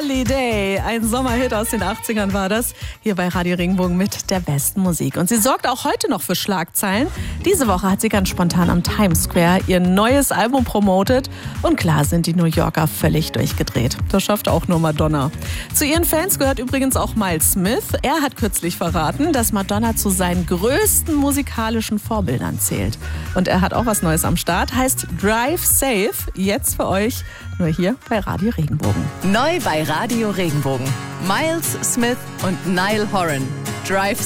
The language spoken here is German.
Holiday. Ein Sommerhit aus den 80ern war das. Hier bei Radio Regenbogen mit der besten Musik. Und sie sorgt auch heute noch für Schlagzeilen. Diese Woche hat sie ganz spontan am Times Square ihr neues Album promotet. Und klar sind die New Yorker völlig durchgedreht. Das schafft auch nur Madonna. Zu ihren Fans gehört übrigens auch Miles Smith. Er hat kürzlich verraten, dass Madonna zu seinen größten musikalischen Vorbildern zählt. Und er hat auch was Neues am Start. Heißt Drive Safe. Jetzt für euch nur hier bei Radio Regenbogen. Neu bei Radio Regenbogen. Miles Smith und Niall Horan. Drive